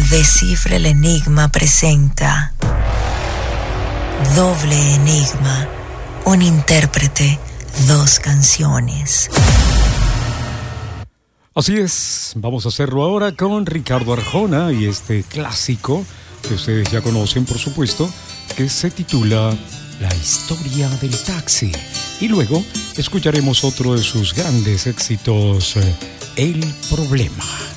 Descifra el enigma presenta Doble Enigma, un intérprete, dos canciones. Así es, vamos a hacerlo ahora con Ricardo Arjona y este clásico que ustedes ya conocen, por supuesto, que se titula La historia del taxi. Y luego escucharemos otro de sus grandes éxitos, El problema.